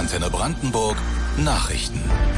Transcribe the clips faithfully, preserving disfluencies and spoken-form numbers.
Antenne Brandenburg Nachrichten.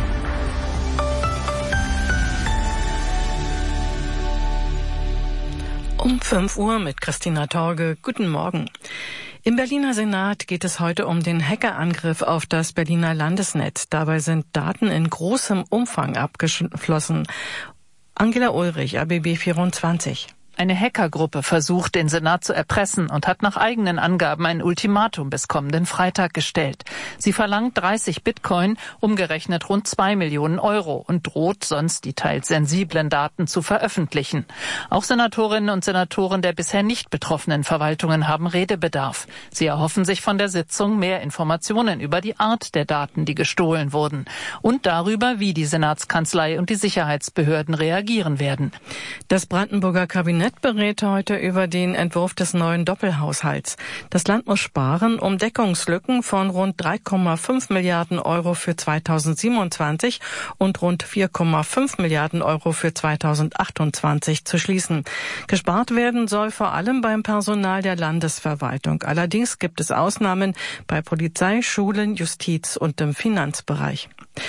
Um fünf Uhr mit Christina Torge. Guten Morgen. Im Berliner Senat geht es heute um den Hackerangriff auf das Berliner Landesnetz. Dabei sind Daten in großem Umfang abgeflossen. Angela Ulrich, R B B vierundzwanzig. Eine Hackergruppe versucht, den Senat zu erpressen und hat nach eigenen Angaben ein Ultimatum bis kommenden Freitag gestellt. Sie verlangt dreißig Bitcoin, umgerechnet rund zwei Millionen Euro, und droht sonst die teils sensiblen Daten zu veröffentlichen. Auch Senatorinnen und Senatoren der bisher nicht betroffenen Verwaltungen haben Redebedarf. Sie erhoffen sich von der Sitzung mehr Informationen über die Art der Daten, die gestohlen wurden, und darüber, wie die Senatskanzlei und die Sicherheitsbehörden reagieren werden. Das Brandenburger Kabinett berät heute über den Entwurf des neuen Doppelhaushalts. Das Land muss sparen, um Deckungslücken von rund drei Komma fünf Milliarden Euro für zweitausendsiebenundzwanzig und rund vier Komma fünf Milliarden Euro für zweitausendachtundzwanzig zu schließen. Gespart werden soll vor allem beim Personal der Landesverwaltung. Allerdings gibt es Ausnahmen bei Polizei, Schulen, Justiz und dem Finanzbereich.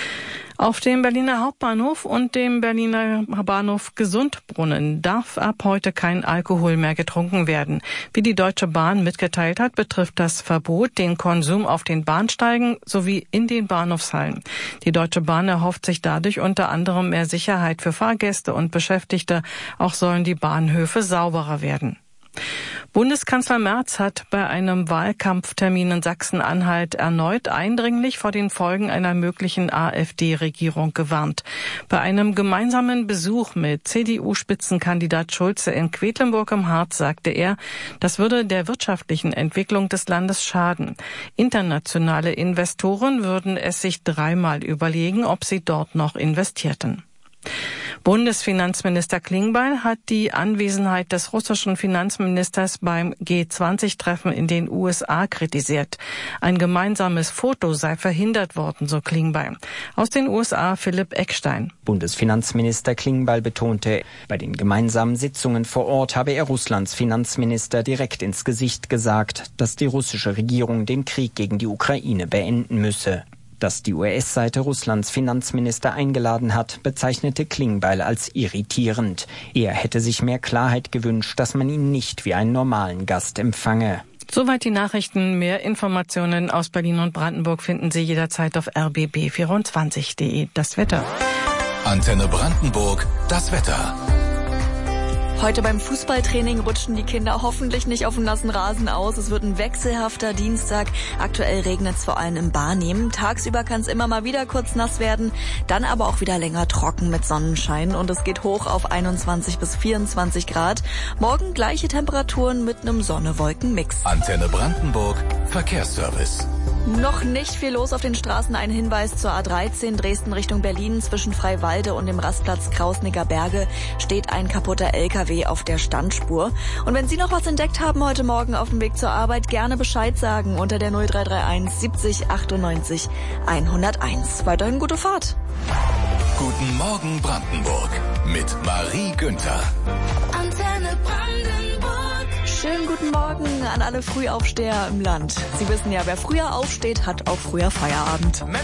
Auf dem Berliner Hauptbahnhof und dem Berliner Bahnhof Gesundbrunnen darf ab heute kein Alkohol mehr getrunken werden. Wie die Deutsche Bahn mitgeteilt hat, betrifft das Verbot den Konsum auf den Bahnsteigen sowie in den Bahnhofshallen. Die Deutsche Bahn erhofft sich dadurch unter anderem mehr Sicherheit für Fahrgäste und Beschäftigte. Auch sollen die Bahnhöfe sauberer werden. Bundeskanzler Merz hat bei einem Wahlkampftermin in Sachsen-Anhalt erneut eindringlich vor den Folgen einer möglichen AfD-Regierung gewarnt. Bei einem gemeinsamen Besuch mit C D U-Spitzenkandidat Schulze in Quedlinburg im Harz sagte er, das würde der wirtschaftlichen Entwicklung des Landes schaden. Internationale Investoren würden es sich dreimal überlegen, ob sie dort noch investierten. Bundesfinanzminister Klingbeil hat die Anwesenheit des russischen Finanzministers beim G zwanzig Treffen in den U S A kritisiert. Ein gemeinsames Foto sei verhindert worden, so Klingbeil. Aus den U S A Philipp Eckstein. Bundesfinanzminister Klingbeil betonte, bei den gemeinsamen Sitzungen vor Ort habe er Russlands Finanzminister direkt ins Gesicht gesagt, dass die russische Regierung den Krieg gegen die Ukraine beenden müsse. Dass die U S-Seite Russlands Finanzminister eingeladen hat, bezeichnete Klingbeil als irritierend. Er hätte sich mehr Klarheit gewünscht, dass man ihn nicht wie einen normalen Gast empfange. Soweit die Nachrichten. Mehr Informationen aus Berlin und Brandenburg finden Sie jederzeit auf r b b vierundzwanzig punkt de. Das Wetter. Antenne Brandenburg, das Wetter. Heute beim Fußballtraining rutschen die Kinder hoffentlich nicht auf dem nassen Rasen aus. Es wird ein wechselhafter Dienstag. Aktuell regnet es vor allem im Barnehmen. Tagsüber kann es immer mal wieder kurz nass werden, dann aber auch wieder länger trocken mit Sonnenschein. Und es geht hoch auf einundzwanzig bis vierundzwanzig Grad. Morgen gleiche Temperaturen mit einem Sonne-Wolken-Mix. Antenne Brandenburg, Verkehrsservice. Noch nicht viel los auf den Straßen. Ein Hinweis zur A dreizehn Dresden Richtung Berlin. Zwischen Freiwalde und dem Rastplatz Krausnicker Berge steht ein kaputter L K W auf der Standspur. Und wenn Sie noch was entdeckt haben heute Morgen auf dem Weg zur Arbeit, gerne Bescheid sagen unter der null drei drei eins siebzig achtundneunzig hunderteins. Weiterhin gute Fahrt. Guten Morgen Brandenburg mit Marie Günther. Antenne Brandenburg. Schönen guten Morgen an alle Frühaufsteher im Land. Sie wissen ja, wer früher aufsteht, hat auch früher Feierabend.